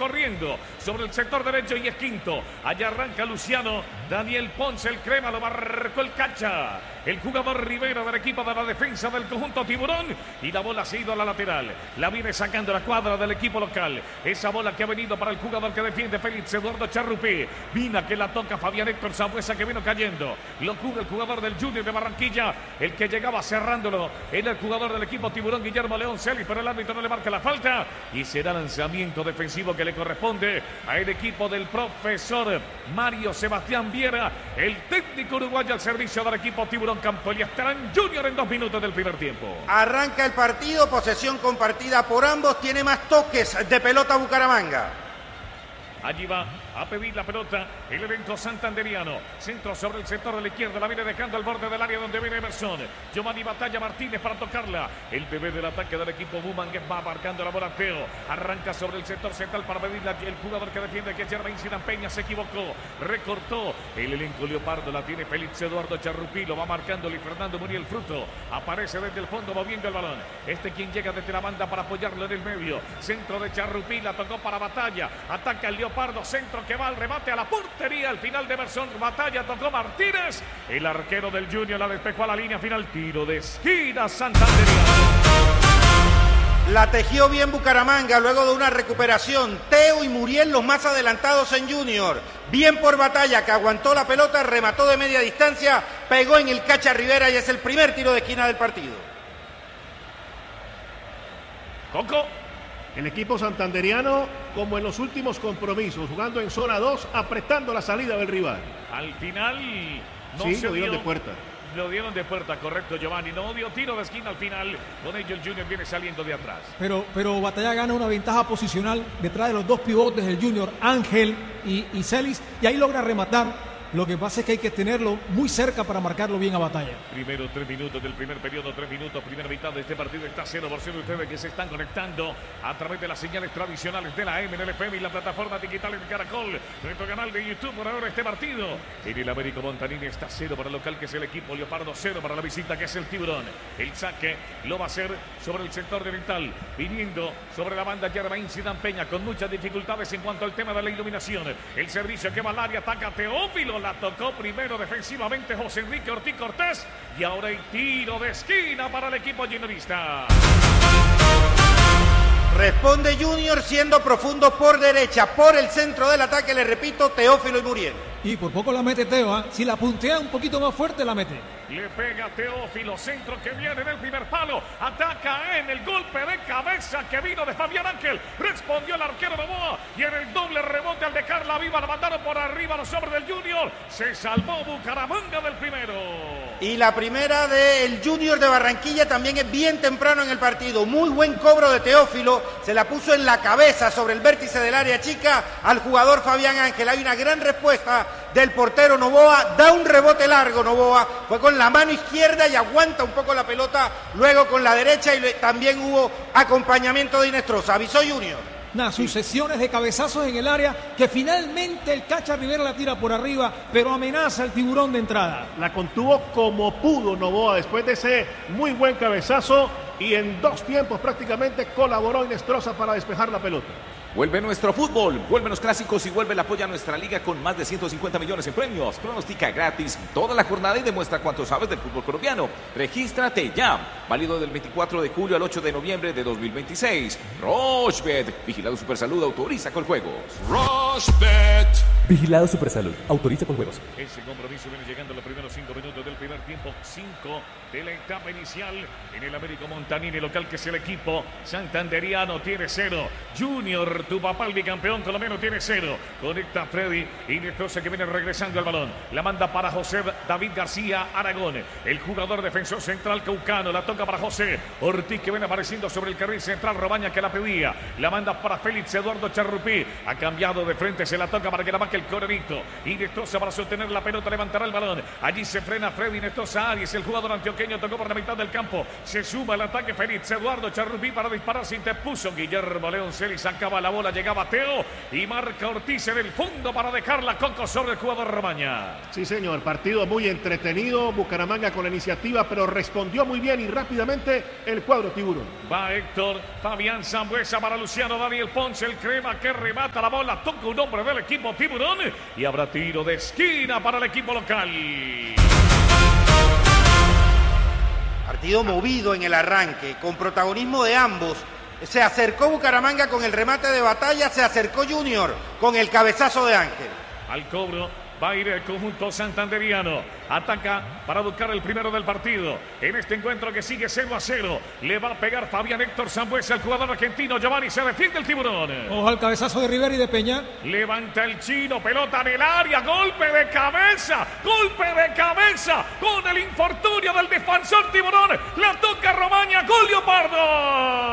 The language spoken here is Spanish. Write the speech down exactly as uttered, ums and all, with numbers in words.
corriendo sobre el sector derecho y es quinto. Allá arranca Luciano. Daniel Ponce, el crema, lo marcó el Cacha. El jugador Rivera del equipo de la defensa del conjunto Tiburón. Y la bola se ha ido a la lateral. La viene sacando la cuadra del equipo local. Esa bola que ha venido para el jugador que defiende Félix Eduardo Charrupí. Vina que la toca Fabián Héctor Sambuesa, que vino cayendo. Lo cubre el jugador del Junior de Barranquilla. El que llegaba cerrándolo era el jugador del equipo Tiburón, Guillermo León Celis, pero el árbitro no le marca la falta. Y será lanzamiento defensivo que le corresponde al equipo del profesor Mario Sebastián Viera, el técnico uruguayo al servicio del equipo Tiburón Campo. Y estarán Junior en dos minutos del primer tiempo. Arranca el partido, posesión compartida por ambos. Tiene más toques de pelota Bucaramanga. Allí va a pedir la pelota el elenco santanderiano. Centro sobre el sector de la izquierda. La viene dejando al borde del área donde viene Emerson. Giovanni Batalla Martínez para tocarla. El bebé del ataque del equipo Bumangués va marcando la bola Teo. Arranca sobre el sector central para pedirla. El jugador que defiende, que es Germain Sidán Peña, se equivocó. Recortó. El elenco Leopardo la tiene Félix Eduardo Charrupí. Lo va marcando Luis Fernando Muriel Fruto. Aparece desde el fondo moviendo el balón. Este quien llega desde la banda para apoyarlo en el medio. Centro de Charrupí. La tocó para Batalla. Ataca el Leopardo. Centro que va al remate a la portería. Al final de Emerson Batalla tocó Martínez. El arquero del Junior la despejó a la línea final. Tiro de esquina santanderiano. La tejió bien Bucaramanga luego de una recuperación. Teo y Muriel los más adelantados en Junior. Bien por Batalla, que aguantó la pelota, remató de media distancia, pegó en el Cacha Rivera y es el primer tiro de esquina del partido. Coco. El equipo santanderiano, como en los últimos compromisos, jugando en zona dos, apretando la salida del rival. Al final no sí, se lo dieron dio, de puerta. Lo dieron de puerta, correcto, Giovanni. No dio tiro de esquina al final. Con ello el Junior viene saliendo de atrás. Pero, pero Batalla gana una ventaja posicional detrás de los dos pivotes del Junior, Ángel y, y Celis, y ahí logra rematar. Lo que pasa es que hay que tenerlo muy cerca para marcarlo bien a Batalla. Primero tres minutos del primer periodo, tres minutos, primera mitad de este partido. Está cero por cero ustedes que se están conectando a través de las señales tradicionales de la M N L F M y la plataforma digital de Caracol. Nuestro canal de YouTube por ahora este partido. En el Américo Montanini está cero para el local, que es el equipo Leopardo, cero para la visita, que es el Tiburón. El saque lo va a hacer sobre el sector de Vital, viniendo sobre la banda Germain Sidán Peña con muchas dificultades en cuanto al tema de la iluminación. El servicio que va al área, ataca Teófilo. La tocó primero defensivamente José Enrique Ortiz Cortés. Y ahora el tiro de esquina para el equipo juniorista. Responde Junior siendo profundo por derecha. Por el centro del ataque, le repito, Teófilo y Muriel. Y por poco la mete Teo, ¿eh? Si la puntea un poquito más fuerte, la mete. Le pega Teófilo, centro que viene en el primer palo. Ataca en el golpe de cabeza que vino de Fabián Ángel. Respondió el arquero Novoa. Y en el doble rebote al dejar la viva, la mandaron por arriba los hombres del Junior. Se salvó Bucaramanga del primero. Y la primera del Junior de Barranquilla también es bien temprano en el partido. Muy buen cobro de Teófilo. Se la puso en la cabeza sobre el vértice del área chica al jugador Fabián Ángel. Hay una gran respuesta del portero Novoa. Da un rebote largo Novoa. Fue con la mano izquierda y aguanta un poco la pelota. Luego con la derecha y también hubo acompañamiento de Inestrosa. Avisó Junior. Nah, sucesiones de cabezazos en el área que finalmente el Cacha Rivera la tira por arriba, pero amenaza al Tiburón de entrada. La contuvo como pudo Novoa después de ese muy buen cabezazo y en dos tiempos prácticamente colaboró Inestrosa para despejar la pelota. Vuelve nuestro fútbol, vuelven los clásicos y vuelve el apoyo a nuestra liga con más de ciento cincuenta millones en premios. Pronostica gratis toda la jornada y demuestra cuánto sabes del fútbol colombiano. Regístrate ya. Válido del veinticuatro de julio al ocho de noviembre de dos mil veintiséis. Rochebet, Vigilado Supersalud, autoriza con juegos. Rochebet. Vigilado Supersalud, autoriza con juegos. Ese compromiso viene llegando los primeros cinco minutos del primer tiempo. Cinco de la etapa inicial en el Américo Montanini local, que es el equipo santanderiano. Tiene cero. Junior, tu papá el bicampeón colombiano, tiene cero. Conecta Freddy Inestrosa, que viene regresando al balón. La manda para José David García Aragón, el jugador defensor central caucano. La toca para José Ortiz, que viene apareciendo sobre el carril central. Robaña, que la pedía. La manda para Félix Eduardo Charrupí. Ha cambiado de frente, se la toca para que la marque el Coronito. Inestrosa para sostener la pelota, levantará el balón. Allí se frena Freddy Inestrosa Arias, el jugador antioqueño, tocó por la mitad del campo. Se suma el ataque Félix Eduardo Charrupí para disparar, se interpuso Guillermo León Celis, acaba la bola, llegaba Teo y marca Ortiz en el fondo para dejar la Coco sobre el jugador Romaña. Sí, señor, partido muy entretenido, Bucaramanga con la iniciativa, pero respondió muy bien y rápidamente el cuadro tiburón. Va Héctor, Fabián Sambuesa para Luciano Daniel Ponce, el crema que remata la bola, toca un hombre del equipo tiburón y habrá tiro de esquina para el equipo local. Partido movido en el arranque, con protagonismo de ambos. Se acercó Bucaramanga con el remate de Batalla, se acercó Junior con el cabezazo de Ángel. Al cobro va a ir el conjunto santanderiano. Ataca para buscar el primero del partido. En este encuentro que sigue cero a cero. Le va a pegar Fabián Héctor Sambuesa, el jugador argentino. Giovanni, se defiende el tiburón. Ojo al cabezazo de Rivera y de Peña. Levanta el chino, pelota en el área. Golpe de cabeza. Golpe de cabeza. Con el infortunio del defensor tiburón. La toca Romaña. Gol Leopardo.